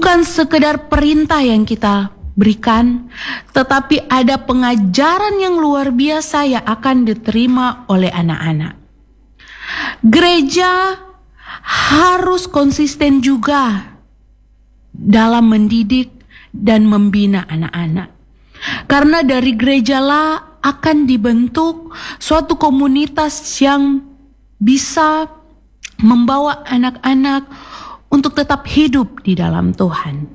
Bukan sekedar perintah yang kita berikan, tetapi ada pengajaran yang luar biasa yang akan diterima oleh anak-anak. Gereja harus konsisten juga dalam mendidik dan membina anak-anak. Karena dari gerejalah akan dibentuk suatu komunitas yang bisa membawa anak-anak untuk tetap hidup di dalam Tuhan.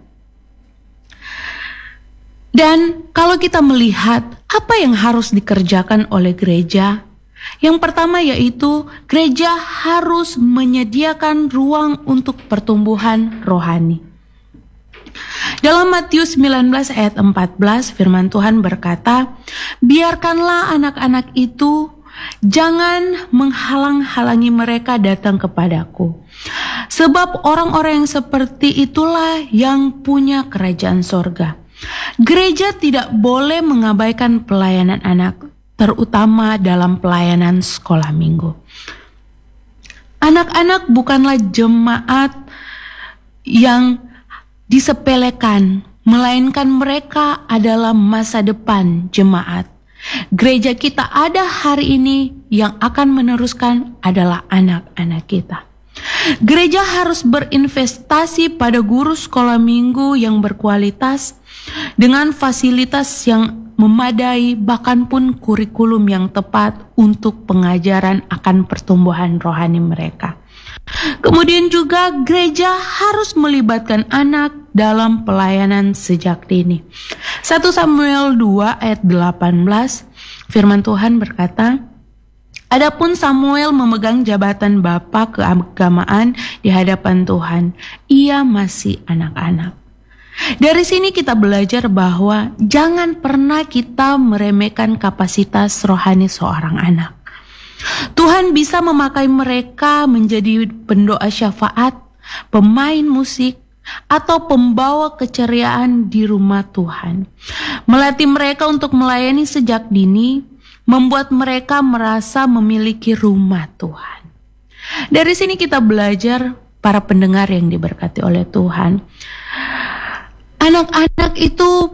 Dan kalau kita melihat apa yang harus dikerjakan oleh gereja, yang pertama yaitu gereja harus menyediakan ruang untuk pertumbuhan rohani. Dalam Matius 19 ayat 14 firman Tuhan berkata, "Biarkanlah anak-anak itu, jangan menghalang-halangi mereka datang kepadaku. Sebab orang-orang yang seperti itulah yang punya kerajaan sorga." Gereja tidak boleh mengabaikan pelayanan anak, terutama dalam pelayanan sekolah minggu. Anak-anak bukanlah jemaat yang disepelekan, melainkan mereka adalah masa depan jemaat. Gereja kita ada hari ini yang akan meneruskan adalah anak-anak kita. Gereja harus berinvestasi pada guru sekolah minggu yang berkualitas dengan fasilitas yang memadai, bahkan pun kurikulum yang tepat untuk pengajaran akan pertumbuhan rohani mereka. Kemudian juga gereja harus melibatkan anak dalam pelayanan sejak dini. 1 Samuel 2 ayat 18 firman Tuhan berkata, "Adapun Samuel memegang jabatan bapa keagamaan di hadapan Tuhan, ia masih anak-anak." Dari sini kita belajar bahwa jangan pernah kita meremehkan kapasitas rohani seorang anak. Tuhan bisa memakai mereka menjadi pendoa syafaat, pemain musik, atau pembawa keceriaan di rumah Tuhan. Melatih mereka untuk melayani sejak dini, membuat mereka merasa memiliki rumah Tuhan. Dari sini kita belajar, para pendengar yang diberkati oleh Tuhan, anak-anak itu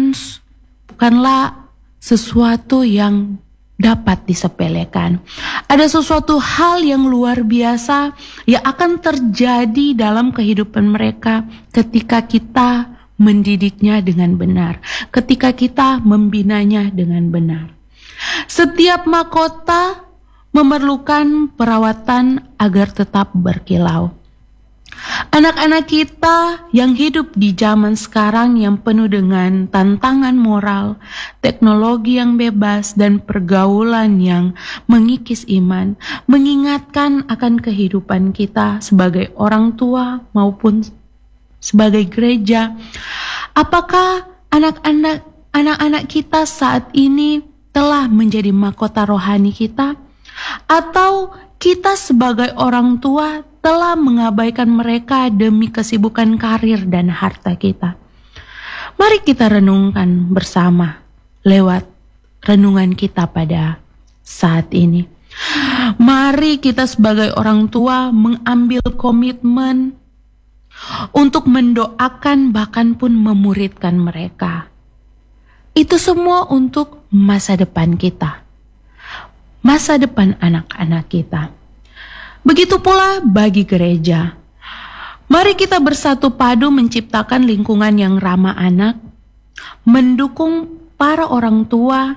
bukanlah sesuatu yang dapat disepelekan. Ada sesuatu hal yang luar biasa yang akan terjadi dalam kehidupan mereka ketika kita mendidiknya dengan benar, ketika kita membinanya dengan benar. Setiap mahkota memerlukan perawatan agar tetap berkilau. Anak-anak kita yang hidup di zaman sekarang yang penuh dengan tantangan moral, teknologi yang bebas, dan pergaulan yang mengikis iman, mengingatkan akan kehidupan kita sebagai orang tua maupun sebagai gereja. Apakah anak-anak kita saat ini telah menjadi mahkota rohani kita? Atau kita sebagai orang tua telah mengabaikan mereka demi kesibukan karir dan harta kita? Mari kita renungkan bersama lewat renungan kita pada saat ini. Mari kita sebagai orang tua mengambil komitmen untuk mendoakan bahkan pun memuridkan mereka. Itu semua untuk masa depan kita, masa depan anak-anak kita. Begitu pula bagi gereja. Mari kita bersatu padu menciptakan lingkungan yang ramah anak, mendukung para orang tua,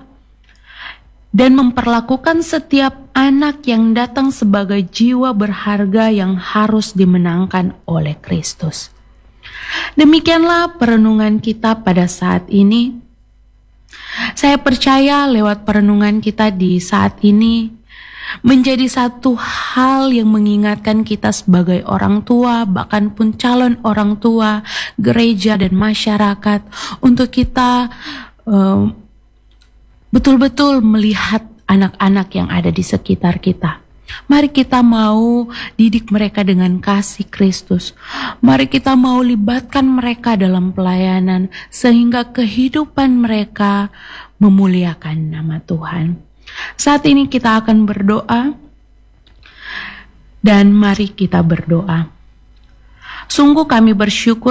dan memperlakukan setiap anak yang datang sebagai jiwa berharga yang harus dimenangkan oleh Kristus. Demikianlah perenungan kita pada saat ini. Saya percaya lewat perenungan kita di saat ini menjadi satu hal yang mengingatkan kita sebagai orang tua, bahkan pun calon orang tua, gereja dan masyarakat, untuk kita betul-betul melihat anak-anak yang ada di sekitar kita. Mari kita mau didik mereka dengan kasih Kristus. Mari kita mau libatkan mereka dalam pelayanan sehingga kehidupan mereka memuliakan nama Tuhan. Saat ini kita akan berdoa, dan mari kita berdoa. Sungguh kami bersyukur